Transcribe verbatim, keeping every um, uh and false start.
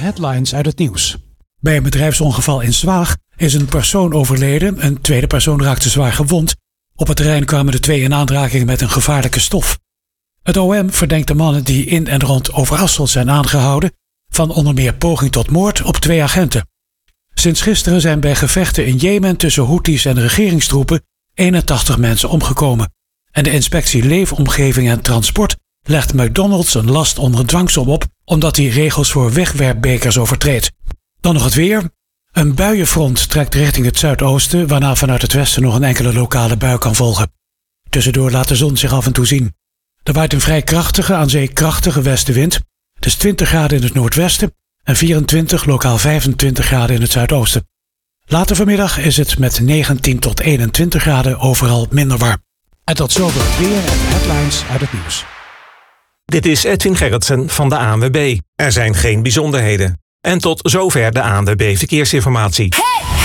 headlines uit het nieuws. Bij een bedrijfsongeval in Zwaag is een persoon overleden, een tweede persoon raakte zwaar gewond. Op het terrein kwamen de twee in aanraking met een gevaarlijke stof. Het O M verdenkt de mannen die in en rond Overasselt zijn aangehouden van onder meer poging tot moord op twee agenten. Sinds gisteren zijn bij gevechten in Jemen tussen Houthis en regeringstroepen eenentachtig mensen omgekomen. En de inspectie Leefomgeving en Transport legt McDonald's een last onder een dwangsom op omdat hij regels voor wegwerpbekers overtreedt. Dan nog het weer. Een buienfront trekt richting het zuidoosten, waarna vanuit het westen nog een enkele lokale bui kan volgen. Tussendoor laat de zon zich af en toe zien. Er waait een vrij krachtige, aan zee krachtige westenwind. Het is twintig graden in het noordwesten en vierentwintig, lokaal vijfentwintig graden in het zuidoosten. Later vanmiddag is het met negentien tot eenentwintig graden overal minder warm. En tot zover het weer en de headlines uit het nieuws. Dit is Edwin Gerritsen van de A N W B. Er zijn geen bijzonderheden. En tot zover de A N W B Verkeersinformatie. Hey!